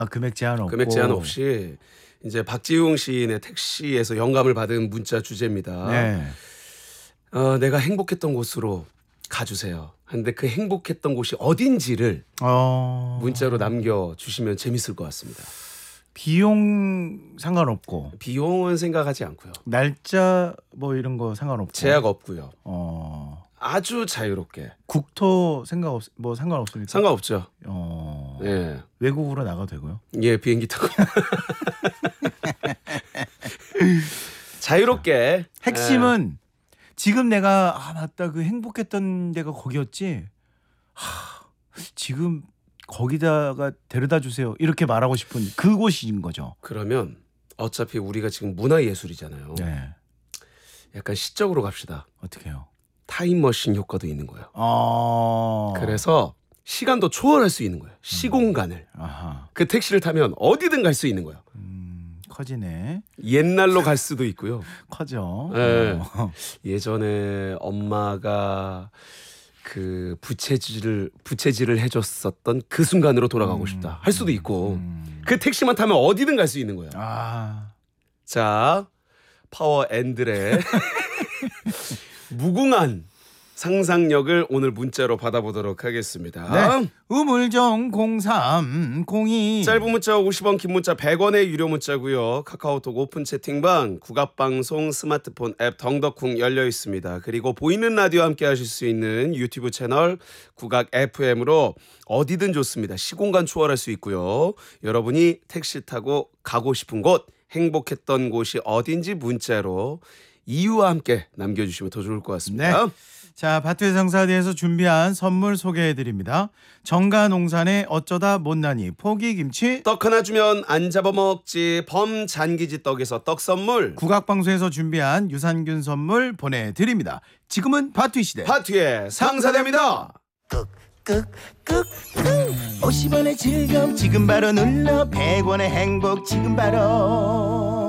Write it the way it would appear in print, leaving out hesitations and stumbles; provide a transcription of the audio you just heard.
금액 제한 없고. 금액 제한 없이 이제 박지웅 시인의 택시에서 영감을 받은 문자 주제입니다. 네. 내가 행복했던 곳으로 가주세요. 근데 그 행복했던 곳이 어딘지를 문자로 남겨주시면 재밌을 것 같습니다. 비용 상관없고. 비용은 생각하지 않고요. 날짜 뭐 이런 거 상관없고. 제약 없고요. 아주 자유롭게. 국토 상관없습니까? 상관없죠. 예. 외국으로 나가도 되고요. 예, 비행기 타고. 자유롭게. 핵심은 지금 내가 맞다 그 행복했던 데가 거기였지. 지금 거기다가 데려다 주세요. 이렇게 말하고 싶은 그곳인 거죠. 그러면 어차피 우리가 지금 문화예술이잖아요. 네. 약간 시적으로 갑시다. 어떻게 해요? 타임머신 효과도 있는 거예요. 그래서 시간도 초월할 수 있는 거예요. 시공간을. 그 택시를 타면 어디든 갈 수 있는 거예요. 커지네. 옛날로 갈 수도 있고요. 커져. 네. 예전에 엄마가 그 부채질을 해줬었던 그 순간으로 돌아가고 싶다 할 수도 있고 그 택시만 타면 어디든 갈 수 있는 거예요. 자, 파워 앤들의 무궁한 상상력을 오늘 문자로 받아보도록 하겠습니다. 네. 우물정 0302 짧은 문자 50원, 긴 문자 100원의 유료 문자고요. 카카오톡 오픈 채팅방, 국악방송 스마트폰 앱 덩덕쿵 열려 있습니다. 그리고 보이는 라디오 함께 하실 수 있는 유튜브 채널 국악 FM으로 어디든 좋습니다. 시공간 초월할 수 있고요. 여러분이 택시 타고 가고 싶은 곳, 행복했던 곳이 어딘지 문자로 이유와 함께 남겨주시면 더 좋을 것 같습니다. 네. 자, 밭회 장사대에서 준비한 선물 소개해드립니다. 정가농산의 어쩌다 못나니 포기김치, 떡 하나 주면 안 잡아먹지 범잔기지 떡에서 떡 선물, 국악방송에서 준비한 유산균 선물 보내드립니다. 지금은 밭회 시대, 밭회 상사됩니다. 꾹꾹꾹 50원의 즐거움 지금 바로 눌러 100원의 행복 지금 바로